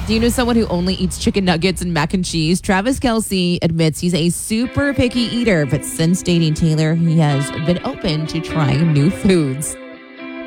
Do you know someone who only eats chicken nuggets and mac and cheese? Travis Kelce admits he's a super picky eater, but since dating Taylor, he has been open to trying new foods.